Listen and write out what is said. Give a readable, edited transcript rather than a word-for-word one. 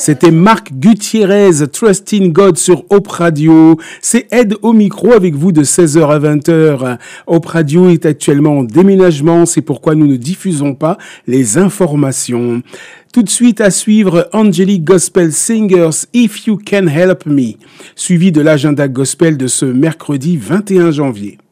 C'était Marc Gutiérrez, Trust in God sur Hope Radio. C'est Ed au micro avec vous de 16h à 20h. Hope Radio est actuellement en déménagement, c'est pourquoi nous ne diffusons pas les informations. Tout de suite à suivre Angelic Gospel Singers, If You Can Help Me, suivi de l'agenda gospel de ce mercredi 21 janvier.